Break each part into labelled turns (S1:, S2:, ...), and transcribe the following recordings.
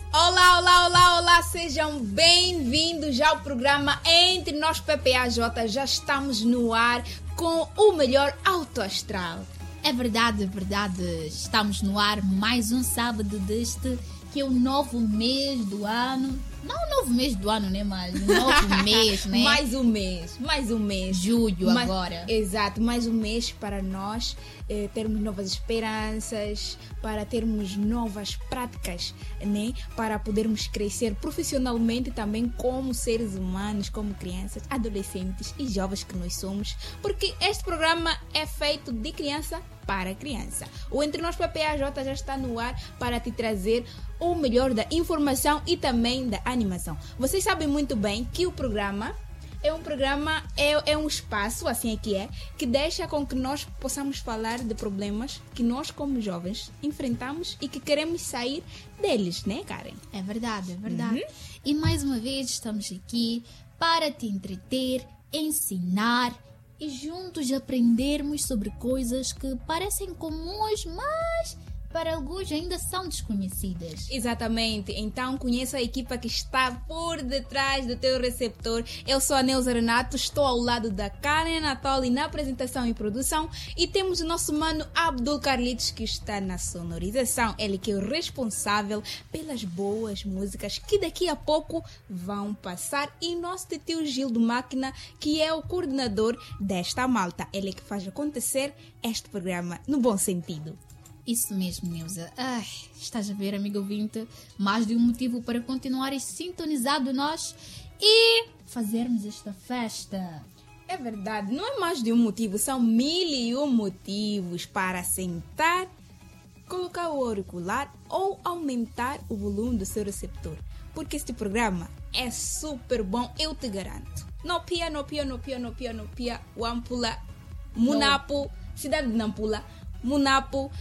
S1: Olá, olá, olá, olá, sejam bem-vindos ao programa Entre Nós PPAJ. Já estamos no ar com o melhor alto astral.
S2: É verdade, estamos no ar mais um sábado deste, que é o novo mês do ano. Não o novo mês do ano, né, mas o novo mês, né?
S1: Mais um mês.
S2: Julho agora.
S1: Exato, mais um mês para nós termos novas esperanças, para termos novas práticas, né? Para podermos crescer profissionalmente também como seres humanos, como crianças, adolescentes e jovens que nós somos, porque este programa é feito de criança para criança. O Entre Nós PPAJ já está no ar para te trazer o melhor da informação e também da animação. Vocês sabem muito bem que o programa é um espaço, assim é que deixa com que nós possamos falar de problemas que nós como jovens enfrentamos e que queremos sair deles, né, Karen?
S2: É verdade. E mais uma vez estamos aqui para te entreter, ensinar e juntos aprendermos sobre coisas que parecem comuns, mas para alguns ainda são desconhecidas.
S1: Exatamente. Então conheça a equipa que está por detrás do teu receptor. Eu sou a Neuza Renato, estou ao lado da Karen Anatoly na apresentação e produção, e temos o nosso mano Abdul Carlitos que está na sonorização. Ele que é o responsável pelas boas músicas que daqui a pouco vão passar, e nosso tio Gil do Máquina, que é o coordenador desta malta. Ele que faz acontecer este programa no bom sentido.
S2: Isso mesmo, Neuza. Estás a ver, amigo ouvinte, mais de um motivo para continuares sintonizado nós e fazermos esta festa.
S1: É verdade, não é mais de um motivo, são 1001 motivos para sentar, colocar o auricular ou aumentar o volume do seu receptor. Porque este programa é super bom, eu te garanto. Nopia, Wampula, Munapo, cidade de Nampula, Munapo,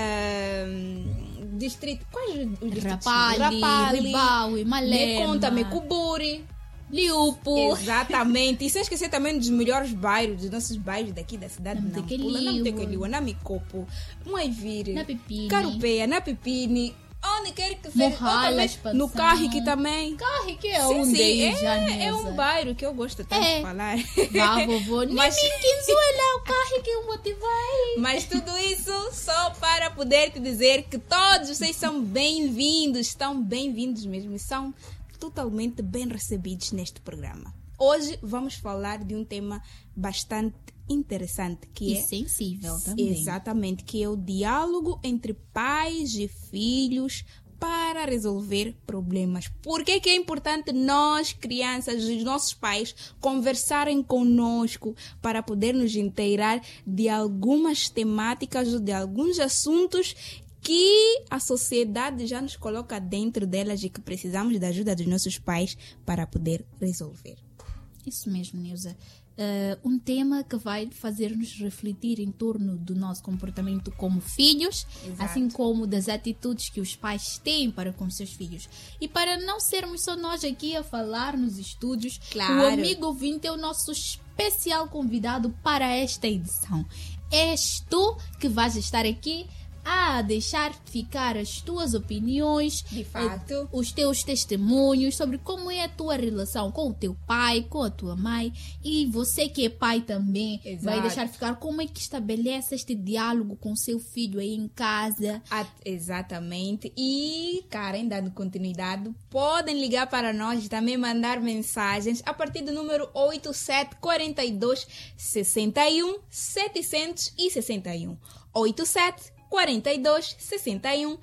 S1: distrito, quais os distritos?
S2: Rapalli, Ribaui, Malema,
S1: Mecuburi,
S2: Liupo.
S1: Exatamente. E sem esquecer também dos melhores bairros, dos nossos bairros daqui da cidade de Nampula, Namtekeliwa, Namicopo, Moaiviri,
S2: Napipini,
S1: Carupea, Napipini, onde quer que seja, no Carrique também.
S2: Carrique é
S1: sim,
S2: onde
S1: é um bairro que eu gosto tanto de falar.
S2: Vá, vovô,
S1: mas
S2: olha o Carrique é um motivai.
S1: Mas tudo isso só para poder te dizer que todos vocês são bem-vindos, estão bem-vindos mesmo, e são totalmente bem recebidos neste programa. Hoje vamos falar de um tema bastante interessante, que
S2: é sensível também.
S1: Exatamente, que é o diálogo entre pais e filhos para resolver problemas. Por que é importante nós, crianças, os nossos pais, conversarem conosco para poder nos inteirar de algumas temáticas ou de alguns assuntos que a sociedade já nos coloca dentro delas e que precisamos da ajuda dos nossos pais para poder resolver.
S2: Isso mesmo, Neuza. Um tema que vai fazer-nos refletir em torno do nosso comportamento como filhos, exato, assim como das atitudes que os pais têm para com seus filhos. E para não sermos só nós aqui a falar nos estúdios, claro, o amigo ouvinte é o nosso especial convidado para esta edição. És tu que vais estar aqui a deixar ficar as tuas opiniões,
S1: de fato,
S2: os teus testemunhos sobre como é a tua relação com o teu pai, com a tua mãe, e você que é pai também, exato, vai deixar ficar como é que estabelece este diálogo com o seu filho aí em casa.
S1: Exatamente. E, Karen, dando continuidade, podem ligar para nós e também mandar mensagens a partir do número 8742 61 761 87 42 61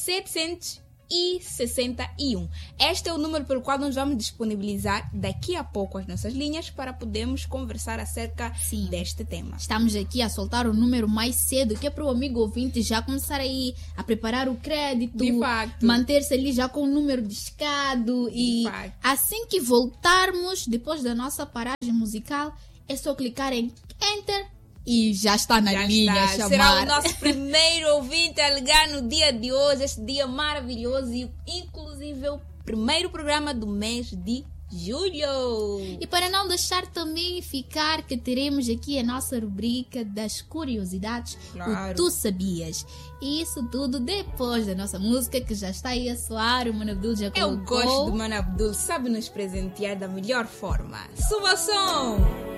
S1: 761. Este é o número pelo qual nós vamos disponibilizar daqui a pouco as nossas linhas para podermos conversar acerca deste tema.
S2: Estamos aqui a soltar o número mais cedo, que é para o amigo ouvinte já começar aí a preparar o crédito,
S1: de facto,
S2: manter-se ali já com o número discado, e assim que voltarmos, depois da nossa paragem musical, é só clicar em Enter e já está na linha. Chamar.
S1: Será o nosso primeiro ouvinte a ligar no dia de hoje, este dia maravilhoso, e inclusive o primeiro programa do mês de julho.
S2: E para não deixar também ficar, que teremos aqui a nossa rubrica das curiosidades,
S1: Claro.
S2: o Tu Sabias. E isso tudo depois da nossa música que já está aí a soar, o Mano Abdul já colocou.
S1: Eu gosto do Mano Abdul, sabe nos presentear da melhor forma. Suba som!